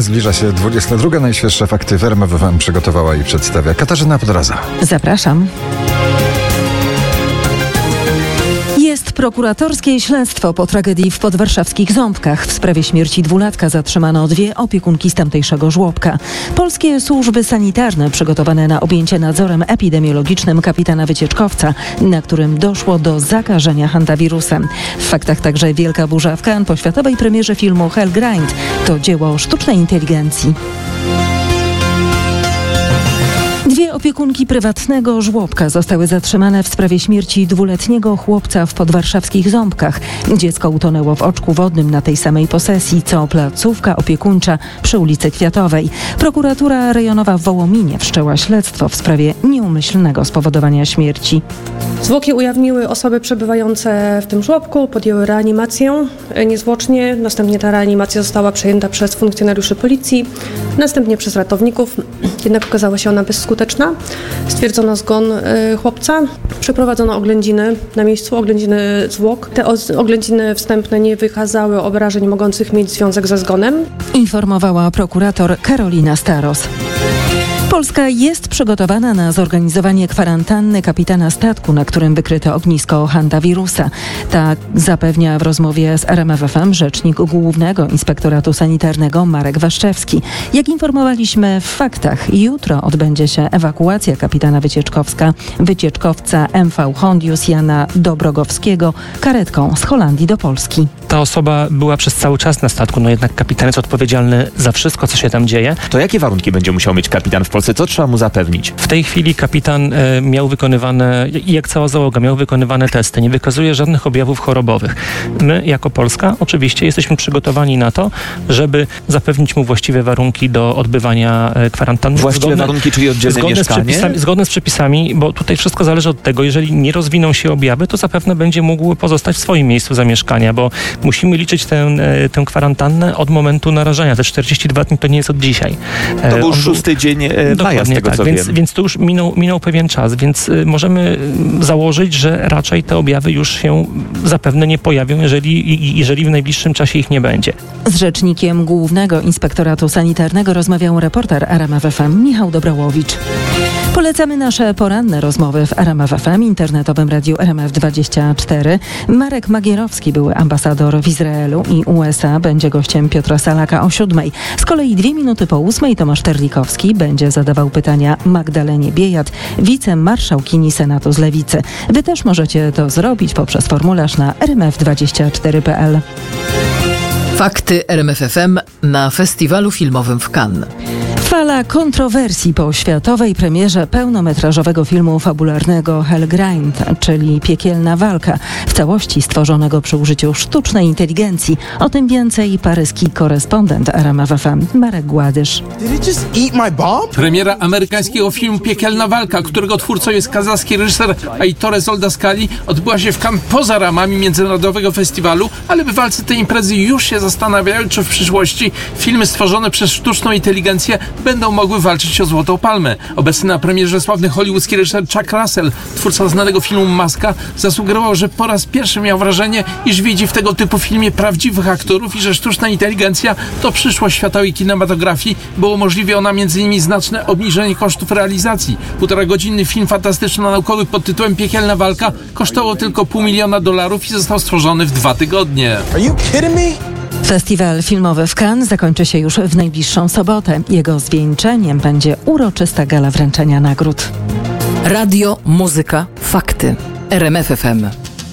Zbliża się 22. Najświeższe fakty w RMF FM przygotowała i przedstawia Katarzyna Podroza. Zapraszam. Jest prokuratorskie śledztwo po tragedii w podwarszawskich Ząbkach. W sprawie śmierci dwulatka zatrzymano 2 opiekunki z tamtejszego żłobka. Polskie służby sanitarne przygotowane na objęcie nadzorem epidemiologicznym kapitana wycieczkowca, na którym doszło do zakażenia hantawirusem. W faktach także wielka burza w Cannes po światowej premierze filmu Hell Grind. To dzieło sztucznej inteligencji. 2 opiekunki prywatnego żłobka zostały zatrzymane w sprawie śmierci 2-letniego chłopca w podwarszawskich Ząbkach. Dziecko utonęło w oczku wodnym na tej samej posesji, co placówka opiekuńcza przy ulicy Kwiatowej. Prokuratura rejonowa w Wołominie wszczęła śledztwo w sprawie nieumyślnego spowodowania śmierci. Zwłoki ujawniły osoby przebywające w tym żłobku, podjęły reanimację niezwłocznie. Następnie ta reanimacja została przejęta przez funkcjonariuszy policji, następnie przez ratowników. Jednak okazała się ona bezskuteczna. Stwierdzono zgon chłopca. Przeprowadzono oględziny na miejscu, oględziny zwłok. Te oględziny wstępne nie wykazały obrażeń mogących mieć związek ze zgonem. Informowała prokurator Karolina Staros. Polska jest przygotowana na zorganizowanie kwarantanny kapitana statku, na którym wykryto ognisko hantawirusa. Tak zapewnia w rozmowie z RMF FM rzecznik Głównego Inspektoratu Sanitarnego Marek Waszczewski. Jak informowaliśmy w faktach, jutro odbędzie się ewakuacja kapitana wycieczkowca MV Hondius Jana Dobrogowskiego karetką z Holandii do Polski. Ta osoba była przez cały czas na statku, jednak kapitan jest odpowiedzialny za wszystko, co się tam dzieje. To jakie warunki będzie musiał mieć kapitan w Polsce? Co trzeba mu zapewnić? W tej chwili kapitan miał wykonywane, i jak cała załoga, miał wykonywane testy. Nie wykazuje żadnych objawów chorobowych. My, jako Polska, oczywiście jesteśmy przygotowani na to, żeby zapewnić mu właściwe warunki do odbywania kwarantanny. Właściwe warunki, czyli oddzielne mieszkanie? Zgodne z przepisami, bo tutaj wszystko zależy od tego, jeżeli nie rozwiną się objawy, to zapewne będzie mógł pozostać w swoim miejscu zamieszkania, bo musimy liczyć tę kwarantannę od momentu narażenia. Te 42 dni to nie jest od dzisiaj. To był 6. dzień maja, z tego tak, co wiem. Więc to już minął pewien czas, więc możemy założyć, że raczej te objawy już się zapewne nie pojawią, jeżeli w najbliższym czasie ich nie będzie. Z rzecznikiem Głównego Inspektoratu Sanitarnego rozmawiał reporter RMF FM Michał Dobrołowicz. Polecamy nasze poranne rozmowy w RMF FM, internetowym radiu RMF24. Marek Magierowski, były ambasador w Izraelu i USA, będzie gościem Piotra Salaka o 7:00. Z kolei 2 minuty po 8:00 Tomasz Terlikowski będzie zadawał pytania Magdalenie Biejat, wicemarszałkini Senatu z Lewicy. Wy też możecie to zrobić poprzez formularz na rmf24.pl. Fakty RMF FM na festiwalu filmowym w Cannes. Fala kontrowersji po światowej premierze pełnometrażowego filmu fabularnego Hell Grind, czyli Piekielna walka, w całości stworzonego przy użyciu sztucznej inteligencji. O tym więcej paryski korespondent RMF FM Marek Gładysz. Premiera amerykańskiego filmu Piekielna walka, którego twórcą jest kazachski reżyser Aitor Zoldaskali, odbyła się w Cannes poza ramami międzynarodowego festiwalu, ale bywalcy tej imprezy już się zastanawiają, czy w przyszłości filmy stworzone przez sztuczną inteligencję będą mogły walczyć o Złotą Palmę. Obecny na premierze sławny hollywoodzki reżyser Chuck Russell, twórca znanego filmu Maska, zasugerował, że po raz pierwszy miał wrażenie, iż widzi w tego typu filmie prawdziwych aktorów i że sztuczna inteligencja to przyszłość światowej kinematografii, bo umożliwi ona m.in. znaczne obniżenie kosztów realizacji. 1,5-godzinny film fantastyczno-naukowy pod tytułem Piekielna walka kosztował tylko $500 000 i został stworzony w 2 tygodnie. Are you kidding me? Festiwal filmowy w Cannes zakończy się już w najbliższą sobotę. Jego zwieńczeniem będzie uroczysta gala wręczenia nagród. Radio, muzyka, fakty. RMF FM.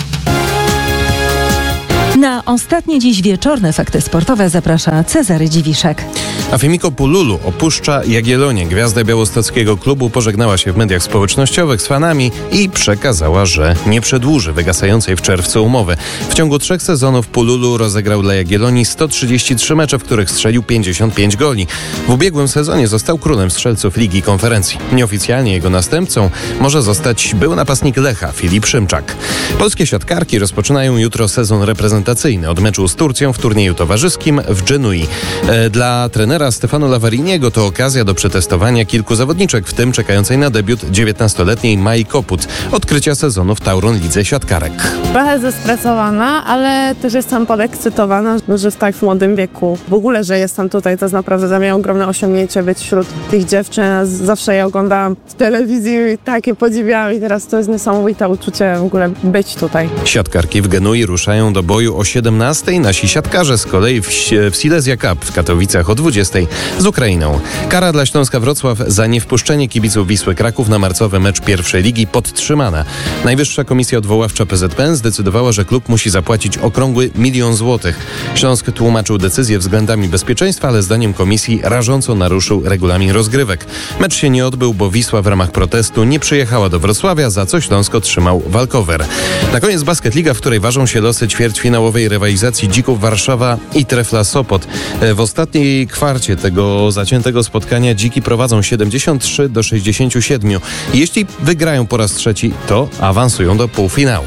Na ostatnie dziś wieczorne fakty sportowe zaprasza Cezary Dziwiszek. A Femiko Pululu opuszcza Jagiellonię. Gwiazda białostockiego klubu pożegnała się w mediach społecznościowych z fanami i przekazała, że nie przedłuży wygasającej w czerwcu umowy. W ciągu 3 sezonów Pululu rozegrał dla Jagiellonii 133 mecze, w których strzelił 55 goli. W ubiegłym sezonie został królem strzelców Ligi Konferencji. Nieoficjalnie jego następcą może zostać były napastnik Lecha Filip Szymczak. Polskie siatkarki rozpoczynają jutro sezon reprezentacyjny. kolejny od meczu z Turcją w turnieju towarzyskim w Genui. Dla trenera Stefano Lavariniego to okazja do przetestowania kilku zawodniczek, w tym czekającej na debiut 19-letniej Mai Koput, odkrycia sezonu w Tauron Lidze Siatkarek. Trochę zestresowana, ale też jestem podekscytowana, że w tak młodym wieku w ogóle, że jestem tutaj, to jest naprawdę dla mnie ogromne osiągnięcie być wśród tych dziewczyn. Zawsze je oglądałam w telewizji i takie podziwiałam i teraz to jest niesamowite uczucie w ogóle być tutaj. Siatkarki w Genui ruszają do boju o 17:00, nasi siatkarze z kolei w Silesia Cup w Katowicach o 20:00 z Ukrainą. Kara dla Śląska Wrocław za niewpuszczenie kibiców Wisły Kraków na marcowy mecz pierwszej ligi podtrzymana. Najwyższa Komisja Odwoławcza PZPN zdecydowała, że klub musi zapłacić okrągły 1 000 000 złotych. Śląsk tłumaczył decyzję względami bezpieczeństwa, ale zdaniem komisji rażąco naruszył regulamin rozgrywek. Mecz się nie odbył, bo Wisła w ramach protestu nie przyjechała do Wrocławia, za co Śląsk otrzymał walkover. Na koniec Basketliga, w której ważą się losy ćwierćfinałowej rywalizacji Dzików Warszawa i Trefla Sopot. W ostatniej kwarcie tego zaciętego spotkania Dziki prowadzą 73-67. Jeśli wygrają po raz trzeci, to awansują do półfinału.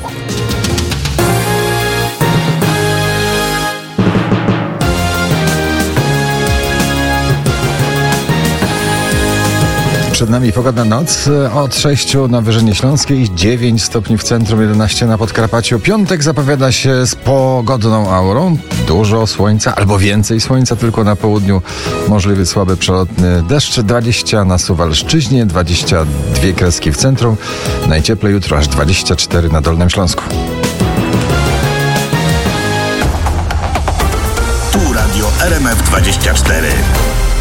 Przed nami pogodna noc, od 6 na Wyżynie Śląskiej, 9 stopni w centrum, 11 na Podkarpaciu. Piątek zapowiada się z pogodną aurą, dużo słońca albo więcej słońca, tylko na południu możliwy słaby przelotny deszcz, 20 na Suwalszczyźnie, 22 kreski w centrum, najcieplej jutro aż 24 na Dolnym Śląsku. Tu Radio RMF 24.